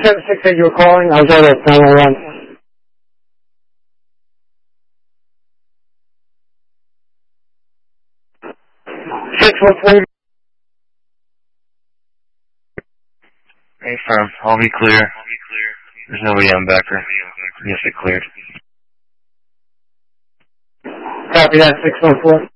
768 you were calling. I was out at 911. 614. Hey, firm. I'll be clear. There's nobody on Becker. Yes, it cleared. Copy that, 614.